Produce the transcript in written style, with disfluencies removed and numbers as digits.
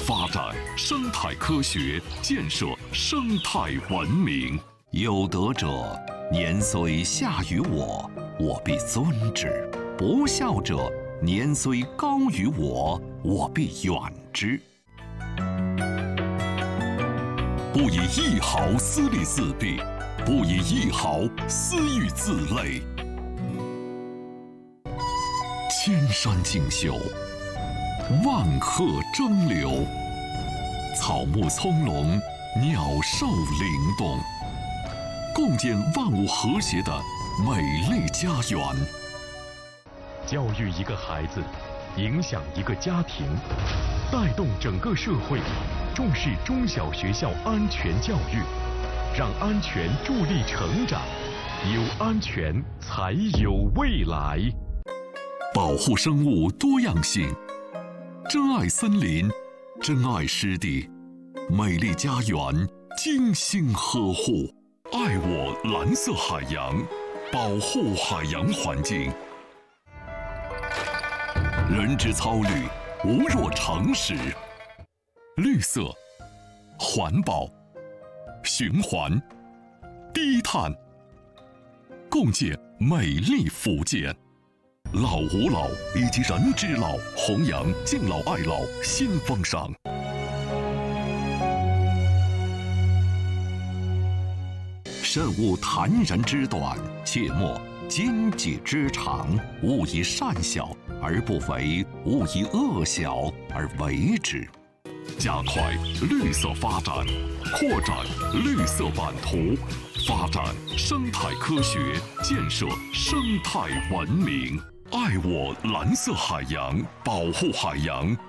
发展生态科学，建设生态文明。有德者，年虽下于我，我必尊之；不孝者，年虽高于我，我必远之。不以一毫私利自弊，不以一毫私欲自累。千山竞秀，万壑争流，草木葱茏，鸟兽灵动，共建万物和谐的美丽家园。 教育一个孩子，影响一个家庭，带动整个社会，重视中小学校安全教育，让安全助力成长，有安全才有未来。 保护生物多样性，珍爱森林，珍爱湿地，美丽家园精心呵护。爱我蓝色海洋，保护海洋环境。人之操虑，无若常识。绿色、环保、循环、低碳，共建美丽福建。老吾老以及人之老，弘扬敬老爱老新风尚。慎勿谗人之短，切莫奸己之长。勿以善小而不为，勿以恶小而为之。加快绿色发展，扩展绿色版图，发展生态科学，建设生态文明。爱我蓝色海洋，保护海洋，